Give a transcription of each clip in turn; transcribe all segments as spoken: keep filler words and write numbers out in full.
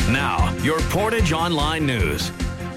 Now, your Portage Online News.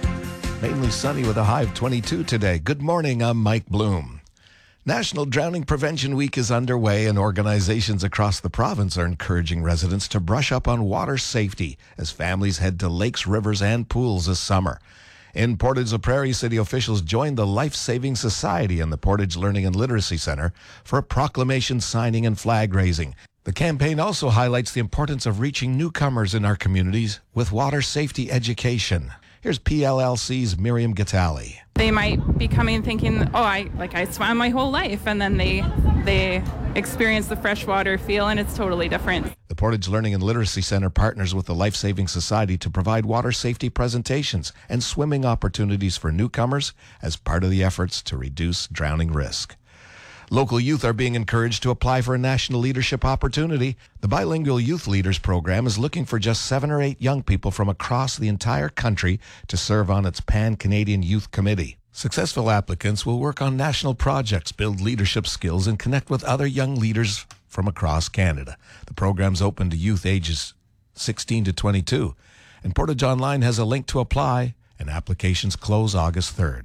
Mainly sunny with a high of twenty-two today. Good morning, I'm Mike Bloom. National Drowning Prevention Week is underway, and organizations across the province are encouraging residents to brush up on water safety as families head to lakes, rivers, and pools this summer. In Portage la Prairie, city officials joined the Life Saving Society and the Portage Learning and Literacy Center for a proclamation signing and flag raising. The campaign also highlights the importance of reaching newcomers in our communities with water safety education. Here's P L L C's Miriam Gatali. They might be coming thinking, oh, I like I swam my whole life, and then they they experience the freshwater feel, and it's totally different. The Portage Learning and Literacy Center partners with the Life Saving Society to provide water safety presentations and swimming opportunities for newcomers as part of the efforts to reduce drowning risk. Local youth are being encouraged to apply for a national leadership opportunity. The Bilingual Youth Leaders Program is looking for just seven or eight young people from across the entire country to serve on its Pan-Canadian Youth Committee. Successful applicants will work on national projects, build leadership skills, and connect with other young leaders from across Canada. The program's open to youth ages sixteen to twenty-two, and Portage Online has a link to apply, and applications close August third.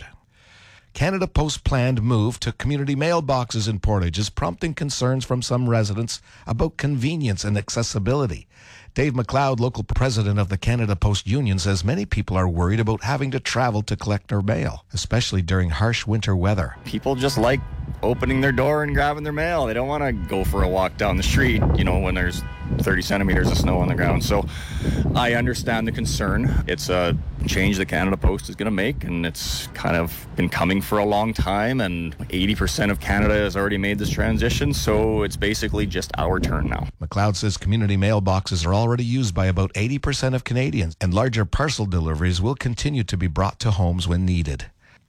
Canada Post's planned move to community mailboxes in Portage is prompting concerns from some residents about convenience and accessibility. Dave McLeod, local president of the Canada Post Union, says many people are worried about having to travel to collect their mail, especially during harsh winter weather. People just like opening their door and grabbing their mail. They don't want to go for a walk down the street, you know, when there's thirty centimeters of snow on the ground. So I understand the concern. It's a change that Canada Post is going to make, and it's kind of been coming for a long time, and eighty percent of Canada has already made this transition, so it's basically just our turn now. McLeod says community mailboxes are already used by about eighty percent of Canadians, and larger parcel deliveries will continue to be brought to homes when needed.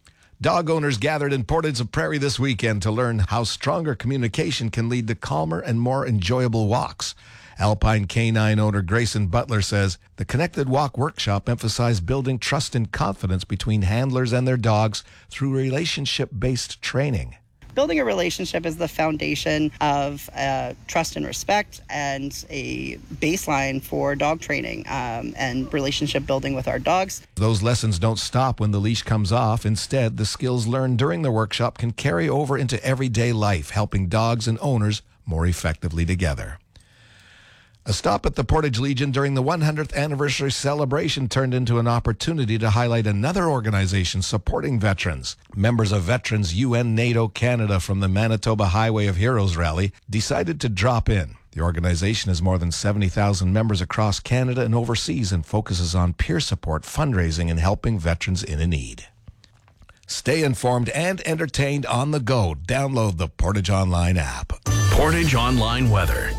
Dog owners gathered in Portage la Prairie this weekend to learn how stronger communication can lead to calmer and more enjoyable walks. Alpine Canine owner Grayson Butler says the Connected Walk workshop emphasized building trust and confidence between handlers and their dogs through relationship-based training. Building a relationship is the foundation of uh, trust and respect, and a baseline for dog training um, and relationship building with our dogs. Those lessons don't stop when the leash comes off. Instead, the skills learned during the workshop can carry over into everyday life, helping dogs and owners more effectively together. A stop at the Portage Legion during the one hundredth anniversary celebration turned into an opportunity to highlight another organization supporting veterans. Members of Veterans U N NATO Canada from the Manitoba Highway of Heroes rally decided to drop in. The organization has more than seventy thousand members across Canada and overseas and focuses on peer support, fundraising, and helping veterans in need. Stay informed and entertained on the go. Download the Portage Online app. Portage Online weather.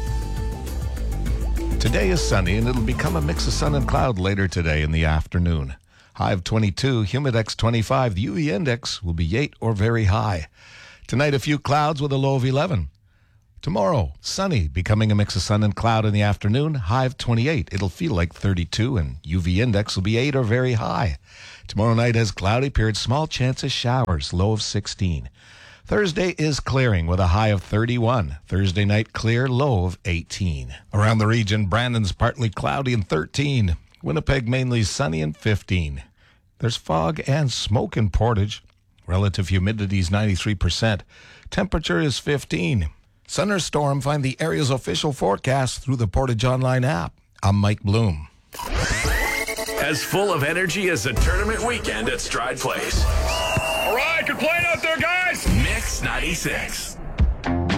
Today is sunny, and it'll become a mix of sun and cloud later today in the afternoon. High of twenty-two, humidex twenty-five. The U V index will be eight or very high. Tonight, a few clouds with a low of eleven. Tomorrow, sunny, becoming a mix of sun and cloud in the afternoon. High of twenty-eight. It'll feel like thirty-two, and U V index will be eight or very high. Tomorrow night has cloudy periods, small chance of showers, low of sixteen. Thursday is clearing with a high of thirty-one. Thursday night clear, low of eighteen. Around the region, Brandon's partly cloudy and thirteen. Winnipeg mainly sunny and fifteen. There's fog and smoke in Portage. Relative humidity is ninety-three percent. Temperature is fifteen. Sun or storm, find the area's official forecast through the Portage Online app. I'm Mike Bloom. As full of energy as a tournament weekend at Stride Place. All right, good playing out there, guys. Mix ninety-six.